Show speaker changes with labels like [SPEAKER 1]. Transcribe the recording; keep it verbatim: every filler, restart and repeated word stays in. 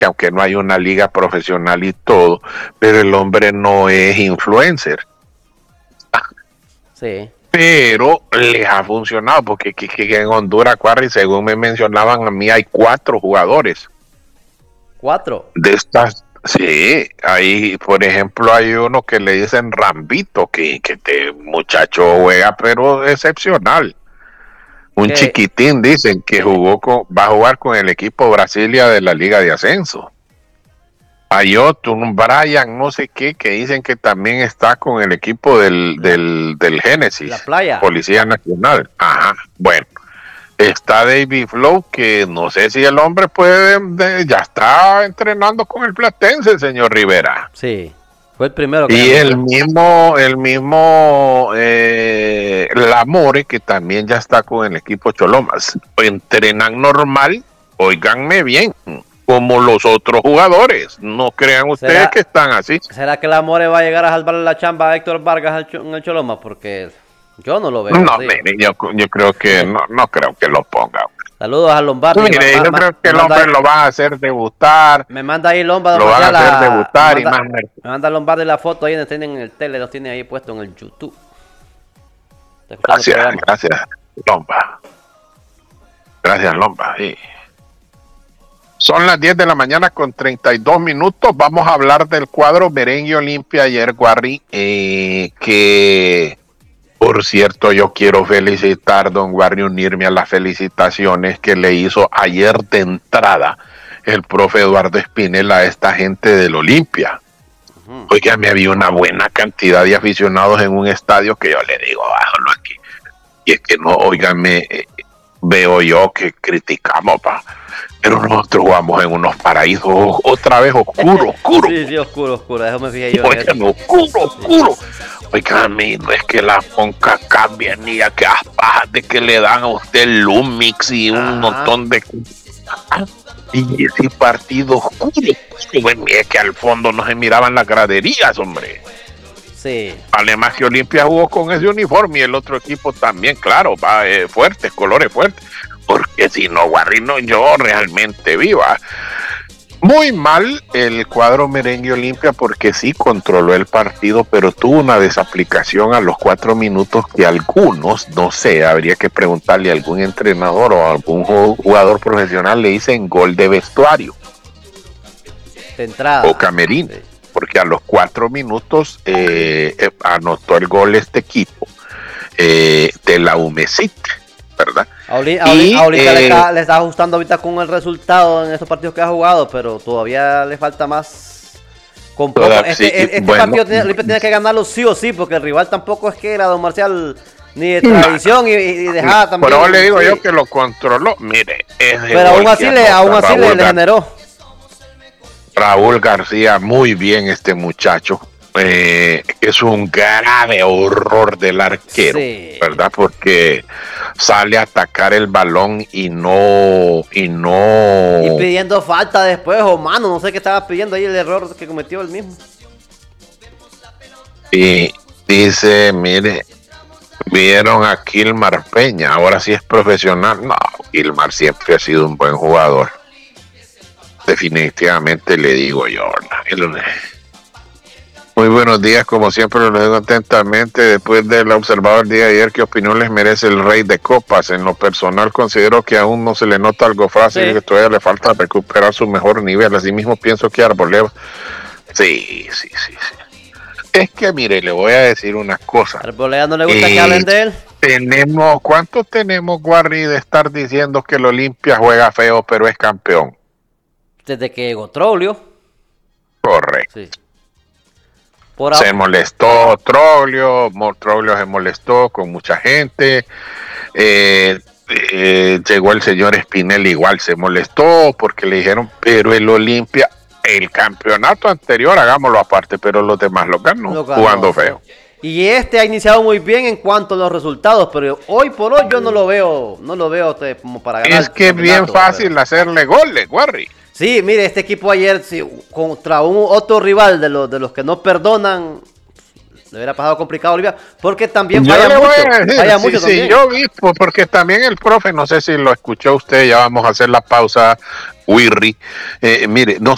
[SPEAKER 1] que aunque no hay una liga profesional y todo, pero el hombre no es influencer.
[SPEAKER 2] Sí.
[SPEAKER 1] Pero les ha funcionado, porque que, que en Honduras, Quarry, según me mencionaban a mí, hay cuatro jugadores.
[SPEAKER 2] ¿Cuatro?
[SPEAKER 1] De estas, sí, ahí, por ejemplo, hay uno que le dicen Rambito, que, que este muchacho juega, pero excepcional. Un
[SPEAKER 2] ¿Qué?
[SPEAKER 1] chiquitín, dicen, que jugó con, va a jugar con el equipo Brasilia de la Liga de Ascenso. Hay otro, un Brian, no sé qué, que dicen que también está con el equipo del,
[SPEAKER 2] La,
[SPEAKER 1] del, del Génesis,
[SPEAKER 2] la playa.
[SPEAKER 1] Policía Nacional. Ajá, bueno. Está David Flow, que no sé si el hombre puede, de, ya está entrenando con el Platense, señor Rivera.
[SPEAKER 2] Sí, fue el primero que
[SPEAKER 1] Y
[SPEAKER 2] ganó.
[SPEAKER 1] el mismo, el mismo eh, Lamore, que también ya está con el equipo Cholomas. Entrenan normal, óiganme bien, como los otros jugadores. No crean ustedes
[SPEAKER 2] ¿Será,
[SPEAKER 1] que están así.
[SPEAKER 2] ¿Será que la More va a llegar a salvarle la chamba a Héctor Vargas en el Choloma? Porque yo no lo veo.
[SPEAKER 1] No,
[SPEAKER 2] así.
[SPEAKER 1] mire, yo, yo creo que no, no creo que lo ponga.
[SPEAKER 2] Saludos a Lombardi.
[SPEAKER 1] Mire,
[SPEAKER 2] ma,
[SPEAKER 1] yo
[SPEAKER 2] ma,
[SPEAKER 1] creo que el
[SPEAKER 2] ahí,
[SPEAKER 1] hombre lo va a hacer debutar.
[SPEAKER 2] Me manda ahí Lombardi.
[SPEAKER 1] Lo van a hacer
[SPEAKER 2] la,
[SPEAKER 1] debutar
[SPEAKER 2] me manda,
[SPEAKER 1] y más.
[SPEAKER 2] Me manda Lombardi la foto ahí, tienen en el tele, los tiene ahí puesto en el YouTube.
[SPEAKER 1] Gracias, gracias, Lomba. Gracias, Lomba. Sí. Son las diez de la mañana con treinta y dos minutos. Vamos a hablar del cuadro Merengue Olimpia ayer, Guarri, eh, que por cierto yo quiero felicitar, don Guarri, unirme a las felicitaciones que le hizo ayer de entrada el profe Eduardo Espinel a esta gente del Olimpia. Uh-huh. Oiga, me había una buena cantidad de aficionados en un estadio que yo le digo, bájalo aquí. Y es que no, oiganme, eh, veo yo que criticamos, pa. Pero nosotros jugamos en unos paraísos otra vez oscuro, oscuro.
[SPEAKER 2] Sí, sí, oscuro, oscuro, eso me fijé yo.
[SPEAKER 1] Oigan, oscuro, oscuro. Oigan, no es que la Ponca cambia ni a que las pajas de que le dan a usted Lumix y un Ajá. montón de... Y ese partido oscuro, bueno, es que al fondo no se miraban las graderías, hombre.
[SPEAKER 2] Sí.
[SPEAKER 1] Además que Olimpia jugó con ese uniforme y el otro equipo también, claro, va eh, fuertes, colores fuertes. Porque si no, Guarrino, yo realmente viva. Muy mal el cuadro Merengue Olimpia porque sí controló el partido, pero tuvo una desaplicación a los cuatro minutos que algunos, no sé, habría que preguntarle a algún entrenador o a algún jugador profesional, le dicen gol de vestuario.
[SPEAKER 2] De entrada.
[SPEAKER 1] O camerino. Sí. Porque a los cuatro minutos eh, eh, anotó el gol este equipo eh, de la Humesit, ¿verdad?
[SPEAKER 2] Ahorita, y, ahorita eh, le, está, le está ajustando ahorita con el resultado en estos partidos que ha jugado, pero todavía le falta más. Con poco. Este, sí, este bueno, partido tiene, Olimpia tiene que ganarlo sí o sí, porque el rival tampoco es que era don Marcial ni de tradición no, y, y dejaba también.
[SPEAKER 1] Pero le digo sí. yo que lo controló, mire.
[SPEAKER 2] Pero aún así, le, aún así le, le generó.
[SPEAKER 1] Raúl García, muy bien este muchacho. Eh, es un grave horror del arquero, sí. ¿verdad? Porque sale a atacar el balón y no y no
[SPEAKER 2] y pidiendo falta después, o mano, no sé qué estaba pidiendo ahí, el error que cometió él mismo.
[SPEAKER 1] Y dice, mire, vieron a Kilmar Peña, ahora sí es profesional. No, Kilmar siempre ha sido un buen jugador. Definitivamente le digo yo, ¿verdad? Muy buenos días, como siempre lo digo atentamente. Después del observado el día de ayer, ¿qué opinión les merece el Rey de Copas? En lo personal considero que aún no se le nota algo fácil, sí. que todavía le falta recuperar su mejor nivel. Asimismo pienso que Arboleda, sí, sí, sí, sí. Es que mire, le voy a decir una cosa.
[SPEAKER 2] ¿Arboleda no le gusta eh, que hablen de él?
[SPEAKER 1] Tenemos, ¿cuánto tenemos, Guarri, de estar diciendo que el Olimpia juega feo pero es campeón?
[SPEAKER 2] Desde que llegó Troglio.
[SPEAKER 1] Correcto. Sí.
[SPEAKER 2] Por
[SPEAKER 1] se molestó Troglio, Troglio se molestó con mucha gente, eh, eh, llegó el señor Espinel, igual se molestó porque le dijeron, pero el Olimpia, el campeonato anterior, hagámoslo aparte, pero los demás lo ganó, lo ganó jugando feo.
[SPEAKER 2] Y este ha iniciado muy bien en cuanto a los resultados, pero hoy por hoy yo no lo veo, no lo veo te, como para ganar.
[SPEAKER 1] Es que es bien fácil pero... hacerle goles, Guarri.
[SPEAKER 2] Sí, mire, este equipo ayer sí, contra un otro rival de los de los que no perdonan, le hubiera pasado complicado Olivia, porque también
[SPEAKER 1] yo
[SPEAKER 2] falla mucho,
[SPEAKER 1] decir,
[SPEAKER 2] falla
[SPEAKER 1] sí,
[SPEAKER 2] mucho
[SPEAKER 1] sí,
[SPEAKER 2] también.
[SPEAKER 1] Yo vi, porque también el profe, no sé si lo escuchó usted, ya vamos a hacer la pausa, Wirri, eh, mire, no